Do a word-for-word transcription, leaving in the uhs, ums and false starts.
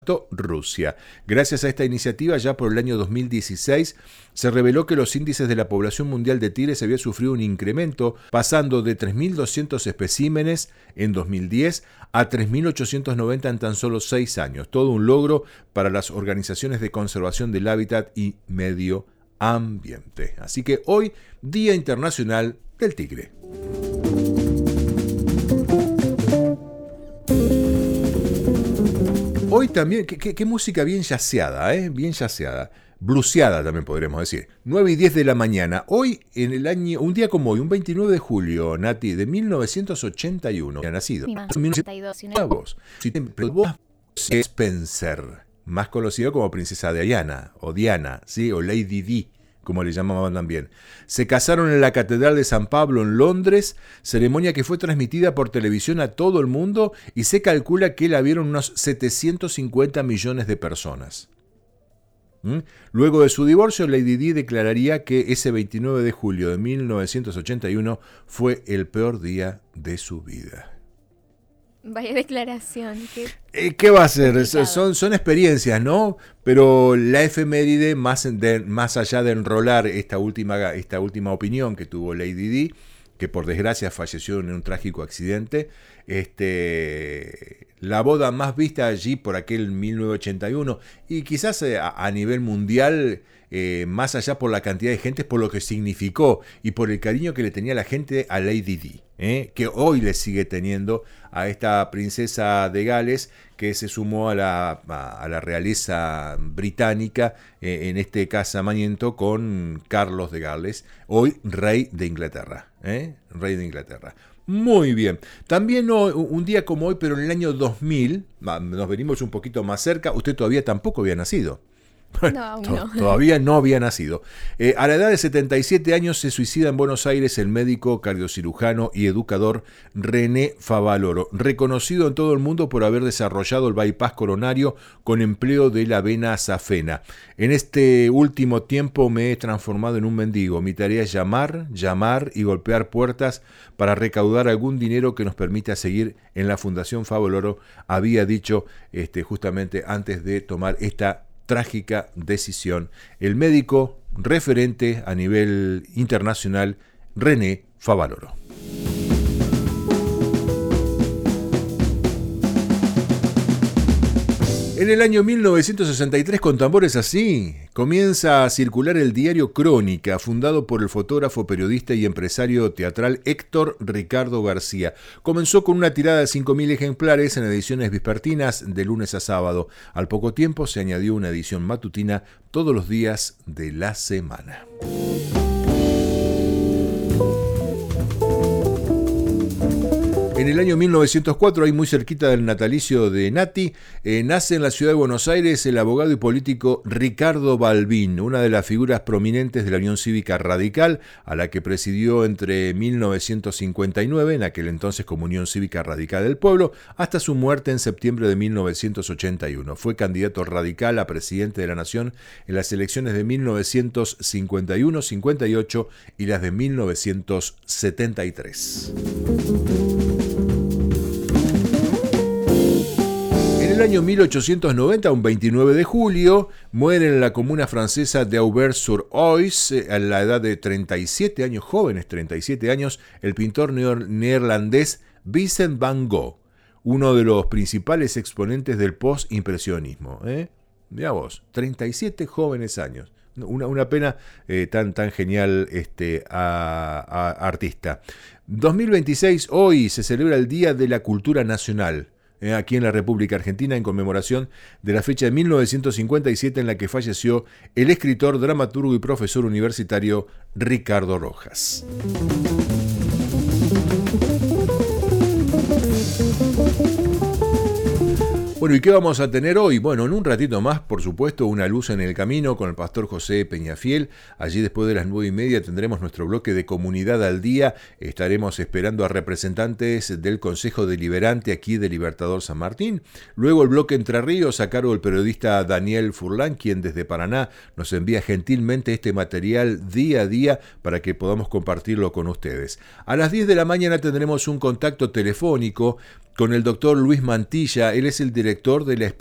Rusia. Gracias a esta iniciativa, ya por el año dos mil dieciséis, se reveló que los índices de la población mundial de tigres había sufrido un incremento, pasando de tres mil doscientos especímenes en dos mil diez a tres mil ochocientos noventa en tan solo seis años. Todo un logro para las organizaciones de conservación del hábitat y medio ambiente. Así que hoy, Día Internacional del Tigre. Hoy también, qué, qué, qué música bien yaceada, ¿eh? Bien yaceada. Bluseada también podremos decir. nueve y diez de la mañana. Hoy, en el año, un día como hoy, un veintinueve de julio, Nati, de mil novecientos ochenta y uno, ha nacido. Vos, Spencer, más conocido como Princesa Diana, o Diana, ¿sí? O Lady Di, como le llamaban también. Se casaron en la Catedral de San Pablo en Londres, ceremonia que fue transmitida por televisión a todo el mundo y se calcula que la vieron unos setecientos cincuenta millones de personas. ¿Mm? Luego de su divorcio, Lady Di declararía que ese veintinueve de julio de mil novecientos ochenta y uno fue el peor día de su vida. Vaya declaración. Qué, eh, ¿Qué va a ser? Son, son experiencias, ¿no? Pero la efeméride, más, de, más allá de enrolar esta última, esta última opinión que tuvo Lady Di, que por desgracia falleció en un trágico accidente, este, la boda más vista allí por aquel mil novecientos ochenta y uno, y quizás a, a nivel mundial, eh, más allá por la cantidad de gente, por lo que significó y por el cariño que le tenía la gente a Lady Di, ¿eh? Que hoy le sigue teniendo a esta princesa de Gales que se sumó a la, a, a la realeza británica, eh, en este casamiento con Carlos de Gales, hoy rey de Inglaterra, ¿eh? Rey de Inglaterra. Muy bien. También hoy, un día como hoy, pero en el año dos mil, nos venimos un poquito más cerca, usted todavía tampoco había nacido. No, aún no. Todavía no había nacido. Eh, a la edad de setenta y siete años se suicida en Buenos Aires el médico, cardiocirujano y educador René Favaloro, reconocido en todo el mundo por haber desarrollado el bypass coronario con empleo de la vena safena. En este último tiempo me he transformado en un mendigo. Mi tarea es llamar, llamar y golpear puertas para recaudar algún dinero que nos permita seguir en la Fundación Favaloro, había dicho este, justamente antes de tomar esta trágica decisión el médico referente a nivel internacional René Favaloro. En el año mil novecientos sesenta y tres, con tambores así, comienza a circular el diario Crónica, fundado por el fotógrafo, periodista y empresario teatral Héctor Ricardo García. Comenzó con una tirada de cinco mil ejemplares en ediciones vespertinas de lunes a sábado. Al poco tiempo se añadió una edición matutina todos los días de la semana. En el año mil novecientos cuatro, ahí muy cerquita del natalicio de Nati, eh, nace en la ciudad de Buenos Aires el abogado y político Ricardo Balbín, una de las figuras prominentes de la Unión Cívica Radical, a la que presidió entre mil novecientos cincuenta y nueve, en aquel entonces como Unión Cívica Radical del Pueblo, hasta su muerte en septiembre de mil novecientos ochenta y uno. Fue candidato radical a presidente de la Nación en las elecciones de mil novecientos cincuenta y uno, cincuenta y ocho y las de mil novecientos setenta y tres. En el año mil ochocientos noventa, un veintinueve de julio, muere en la comuna francesa de Auvers-sur-Oise, a la edad de treinta y siete años, jóvenes treinta y siete años, el pintor neerlandés Vincent van Gogh, uno de los principales exponentes del post-impresionismo. ¿eh? Mirá vos, treinta y siete jóvenes años. Una, una pena eh, tan, tan genial este, a, a, artista. dos mil veintiséis, hoy se celebra el Día de la Cultura Nacional, eh, aquí en la República Argentina, en conmemoración de la fecha de mil novecientos cincuenta y siete en la que falleció el escritor, dramaturgo y profesor universitario Ricardo Rojas. Bueno, ¿y qué vamos a tener hoy? Bueno, en un ratito más, por supuesto, una luz en el camino con el pastor José Peñafiel. Allí después de las nueve y media tendremos nuestro bloque de Comunidad al Día. Estaremos esperando a representantes del Consejo Deliberante aquí de Libertador San Martín. Luego el bloque Entre Ríos a cargo del periodista Daniel Furlan, quien desde Paraná nos envía gentilmente este material día a día para que podamos compartirlo con ustedes. A las diez de la mañana tendremos un contacto telefónico con el doctor Luis Mantilla. Él es el director de la